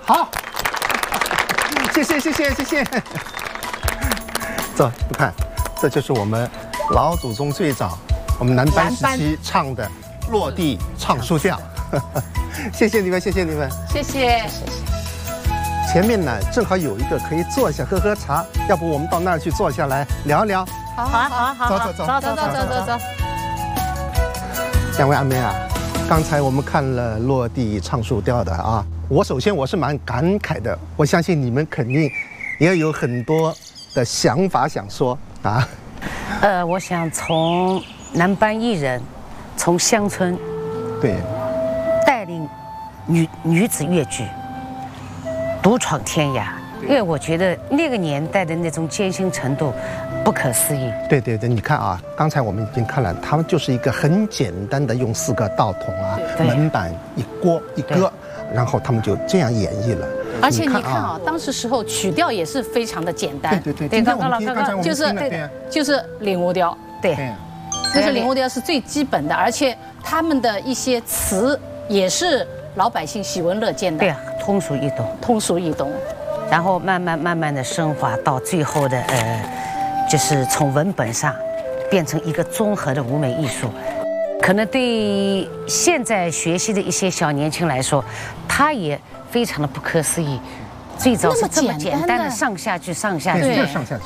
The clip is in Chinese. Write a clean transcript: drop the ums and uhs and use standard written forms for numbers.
好，谢谢。这你看，这就是我们老祖宗最早我们南班时期唱的落地唱书调。谢谢你们。 谢谢。 前面呢正好有一个可以坐下喝喝茶，要不我们到那儿去坐下来聊聊？ 好，走。 两位阿妹啊，刚才我们看了落地唱书调的啊，首先我是蛮感慨的，我相信你们肯定也有很多的想法想说啊。 我想从南班艺人，从乡村， 对， 带领女子越剧，独闯天涯。因为我觉得那个年代的那种艰辛程度，不可思议。 对，你看啊，刚才我们已经看了，他们就是一个很简单的用4个道筒啊，门板一锅一个，然后他们就这样演绎了。 而且你看啊，当时时候曲调也是非常的简单。 对，刚刚就是领悟调。 对， 就是领悟调是最基本的，而且他们的一些词也是老百姓喜闻乐见的。 对啊，通俗易懂。然后慢慢的升华到最后的就是从文本上变成一个综合的舞美艺术。可能对现在学习的一些小年轻来说，他也非常的不可思议。最早是这么简单的上下句。